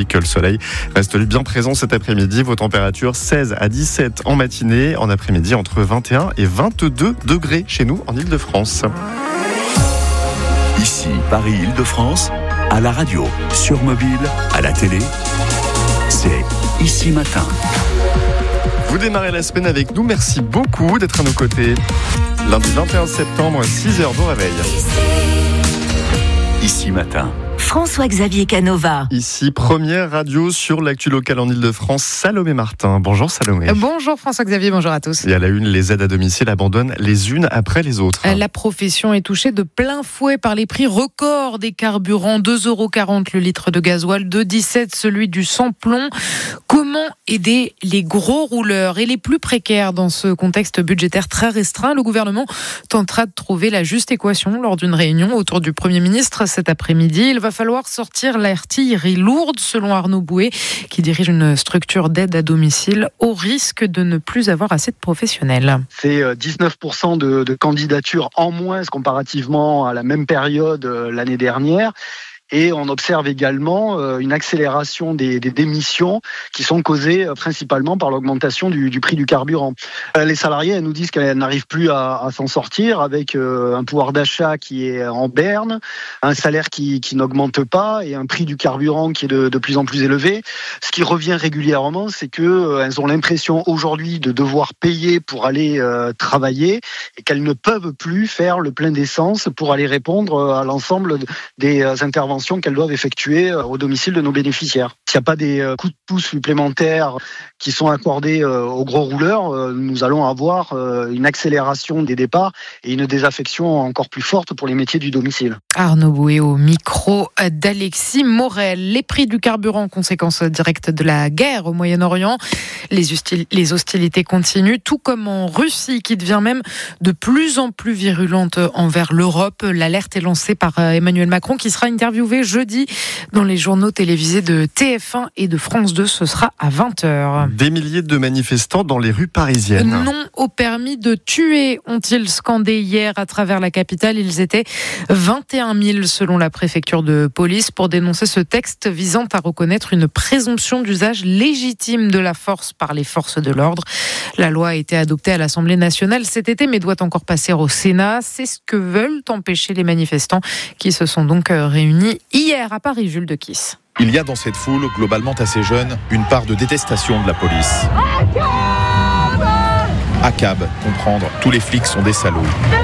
dit que le soleil reste bien présent cet après-midi. Vos températures 16 à 17 en matinée, en après-midi entre 21 et 22 degrés chez nous en Ile-de-France. Ici, Paris-Île-de-France, à la radio, sur mobile, à la télé, c'est Ici Matin. Vous démarrez la semaine avec nous, merci beaucoup d'être à nos côtés. Lundi 21 septembre, 6h de réveil. Ici Matin. François-Xavier Canova. Ici, première radio sur l'actu locale en Ile-de-France, Salomé Martin. Bonjour Salomé. Bonjour François-Xavier, bonjour à tous. Et à la une, les aides à domicile abandonnent les unes après les autres. La profession est touchée de plein fouet par les prix records des carburants. 2,40 € le litre de gasoil, 2,17 € celui du sans-plomb. Comment aider les gros rouleurs et les plus précaires dans ce contexte budgétaire très restreint? Le gouvernement tentera de trouver la juste équation lors d'une réunion autour du Premier ministre cet après-midi. Il va falloir sortir l'artillerie lourde, selon Arnaud Bouet, qui dirige une structure d'aide à domicile, au risque de ne plus avoir assez de professionnels. C'est 19% de candidatures en moins comparativement à la même période l'année dernière. Et on observe également une accélération des démissions qui sont causées principalement par l'augmentation du prix du carburant. Les salariés nous disent qu'elles n'arrivent plus à s'en sortir avec un pouvoir d'achat qui est en berne, un salaire qui n'augmente pas et un prix du carburant qui est de plus en plus élevé. Ce qui revient régulièrement, c'est qu'elles ont l'impression aujourd'hui de devoir payer pour aller travailler et qu'elles ne peuvent plus faire le plein d'essence pour aller répondre à l'ensemble des interventions qu'elles doivent effectuer au domicile de nos bénéficiaires. S'il n'y a pas des coups de pouce supplémentaires qui sont accordés aux gros rouleurs, nous allons avoir une accélération des départs et une désaffection encore plus forte pour les métiers du domicile. Arnaud Bouet au micro d'Alexis Morel. Les prix du carburant, conséquence directe de la guerre au Moyen-Orient. Les hostilités continuent, tout comme en Russie, qui devient même de plus en plus virulente envers l'Europe. L'alerte est lancée par Emmanuel Macron, qui sera interviewé jeudi dans les journaux télévisés de TF1 et de France 2. Ce sera à 20h. Des milliers de manifestants dans les rues parisiennes. Non au permis de tuer, ont-ils scandé hier à travers la capitale. Ils étaient 21 000 selon la préfecture de police pour dénoncer ce texte visant à reconnaître une présomption d'usage légitime de la force par les forces de l'ordre. La loi a été adoptée à l'Assemblée nationale cet été mais doit encore passer au Sénat. C'est ce que veulent empêcher les manifestants qui se sont donc réunis hier à Paris. Jules de Kiss. Il y a dans cette foule, globalement assez jeune, une part de détestation de la police. ACAB, comprendre, tous les flics sont des salauds.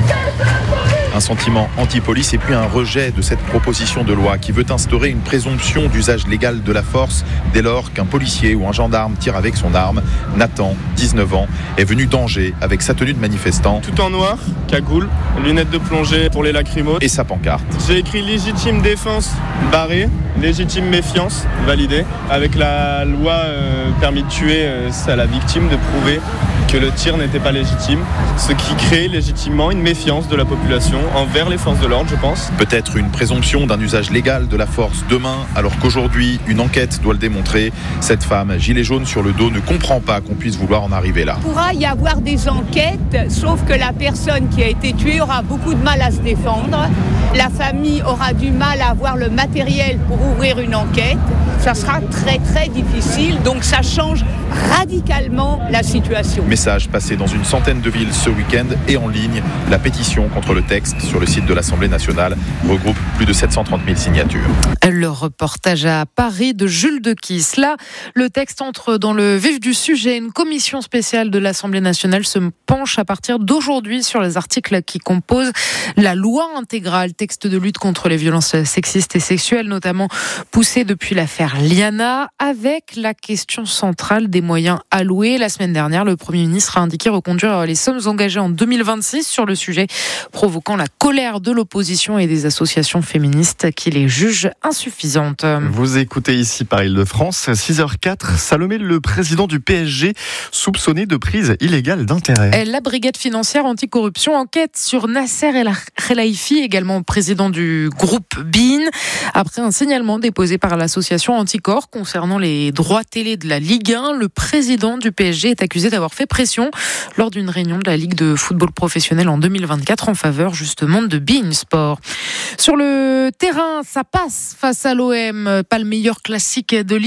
Un sentiment anti-police et puis un rejet de cette proposition de loi qui veut instaurer une présomption d'usage légal de la force dès lors qu'un policier ou un gendarme tire avec son arme. Nathan, 19 ans, est venu d'Angers avec sa tenue de manifestant. Tout en noir, cagoule, lunettes de plongée pour les lacrymos. Et sa pancarte. J'ai écrit légitime défense barré, légitime méfiance validé. Avec la loi permis de tuer, c'est à la victime de prouver que le tir n'était pas légitime, ce qui crée légitimement une méfiance de la population envers les forces de l'ordre, je pense. Peut-être une présomption d'un usage légal de la force demain, alors qu'aujourd'hui, une enquête doit le démontrer. Cette femme, gilet jaune sur le dos, ne comprend pas qu'on puisse vouloir en arriver là. Il pourra y avoir des enquêtes, sauf que la personne qui a été tuée aura beaucoup de mal à se défendre. La famille aura du mal à avoir le matériel pour ouvrir une enquête. Ça sera très très difficile, donc ça change radicalement la situation. Message passé dans une centaine de villes ce week-end et en ligne. La pétition contre le texte sur le site de l'Assemblée nationale regroupe plus de 730 000 signatures. Le reportage à Paris de Jules de Kiss. Là, le texte entre dans le vif du sujet. Une commission spéciale de l'Assemblée nationale se penche à partir d'aujourd'hui sur les articles qui composent la loi intégrale, texte de lutte contre les violences sexistes et sexuelles, notamment poussé depuis l'affaire Liana, avec la question centrale des moyens alloués. La semaine dernière, le Premier ministre a indiqué reconduire les sommes engagées en 2026 sur le sujet, provoquant la colère de l'opposition et des associations féministes qui les jugent insuffisantes. Vous écoutez ici par Île-de-France, 6h04, Salomé, le président du PSG, soupçonné de prise illégale d'intérêt. La brigade financière anticorruption enquête sur Nasser El Khelaifi, également président du groupe BeIN, après un signalement déposé par l'association Anticor concernant les droits télé de la Ligue 1. Le président du PSG est accusé d'avoir fait pression lors d'une réunion de la Ligue de football professionnel en 2024 en faveur justement de BeIN Sport. Sur le terrain, ça passe face à l'OM, pas le meilleur classique de l'histoire.